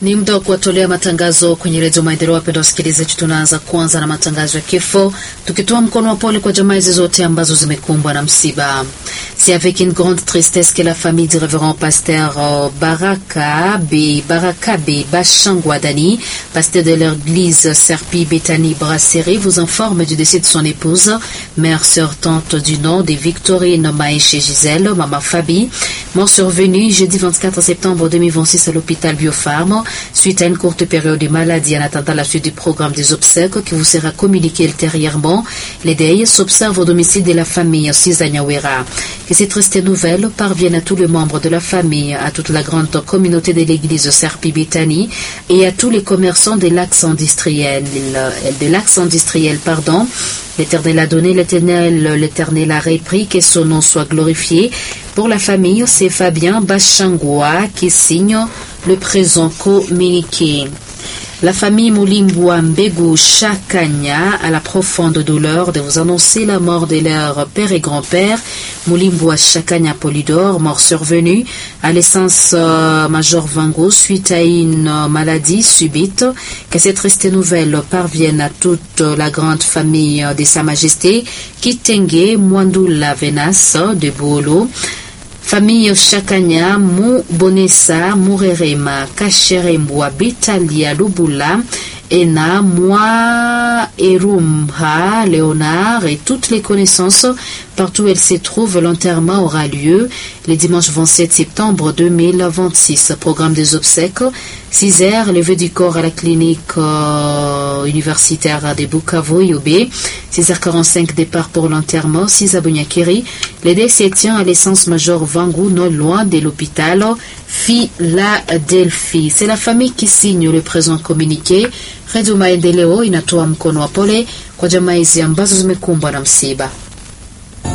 Ni muda wa kuwatolea matangazo kwenye redio Maendeleo. Wapenda wasikilizaji, tunaanza kwanza na matangazo ya kifo, tukitoa mkono wa pole kwa jamaa hizo zote ambazo zimekumbwa na msiba. C'est avec une grande tristesse que la famille du révérend pasteur Baraka B. Bashangwadani, pasteur de l'église Serpi Bethany Brasserie, vous informe du décès de son épouse, mère sœur tante du nom de Victorine Maïche Gisèle, maman Fabi, mort survenue jeudi 24 septembre 2026 à l'hôpital Biopharm, suite à une courte période de maladie en attendant la suite du programme des obsèques qui vous sera communiqué ultérieurement. Les deuils s'observent au domicile de la famille Sizanyawera. Que cette triste nouvelle parvienne à tous les membres de la famille, à toute la grande communauté de l'église Serpi Bethany et à tous les commerçants de l'axe industriel. L'Éternel a donné, l'Éternel a repris, que son nom soit glorifié. Pour la famille, c'est Fabien Bashangwa qui signe le présent communiqué. La famille Moulimbwa Mbegu Chakanya a la profonde douleur de vous annoncer la mort de leur père et grand-père, Moulimbwa Chakanya Polydor, mort survenu à l'essence Major Vango suite à une maladie subite. Que cette triste nouvelle parvienne à toute la grande famille de Sa Majesté, Kitenge Mwandula Venas de Bolo, famille Chakanya, Mou Bonessa, Mourerema, Kacherembwa, Bitalia, Lubula, Ena, Moi, Erumha, Léonard et toutes les connaissances partout où elles se trouvent. L'enterrement aura lieu le dimanche 27 septembre 2026. Programme des obsèques, 6h, levée du corps à la clinique universitaire de Bukavu, Yobe. 6h45, départ pour l'enterrement, 6 à Bunyakiri. Le décès tient à l'essence Major Vangu, non loin de l'hôpital Philadelphie. C'est la famille qui signe le présent communiqué. Radio Maendeleo inatoa mkono wa pole kwa jamaa hizi ambazo zimekumbwa na msiba.